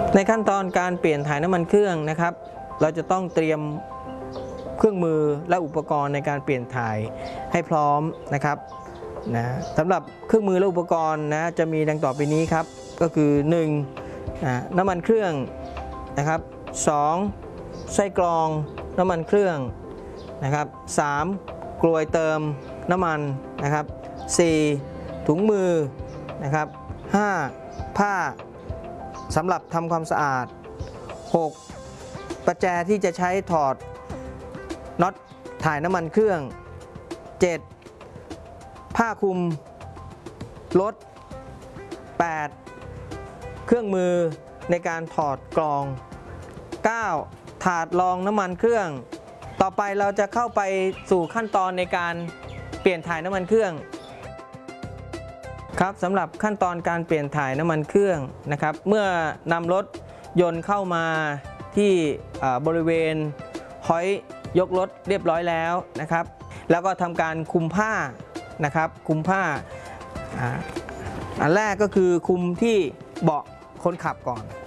ในขั้นตอนการเปลี่ยนถ่ายน้ำมันเครื่องนะครับเราจะต้องเตรียมเครื่องมือและอุปกรณ์ในการเปลี่ยนถ่ายให้พร้อมนะครับสำหรับเครื่องมือและอุปกรณ์นะจะมีดังต่อไปนี้ครับก็คือ1น้ำมันเครื่องนะครับ2ไส้กรองน้ำมันเครื่องนะครับ3กลวยเติมน้ำมันนะครับ4ถุงมือนะครับ5ผ้าสำหรับทำความสะอาด6ประแจที่จะใช้ถอดน็อตถ่ายน้ำมันเครื่อง7ผ้าคลุมรถ8เครื่องมือในการถอดกรอง9ถาดรองน้ำมันเครื่องต่อไปเราจะเข้าไปสู่ขั้นตอนในการเปลี่ยนถ่ายน้ำมันเครื่องครับสำหรับขั้นตอนการเปลี่ยนถ่ายน้ำมันเครื่องนะครับเมื่อนำรถยนต์เข้ามาที่บริเวณหอยยกรถเรียบร้อยแล้วนะครับแล้วก็ทำการคลุมผ้านะครับคลุมผ้าอันแรกก็คือคลุมที่เบาะคนขับก่อน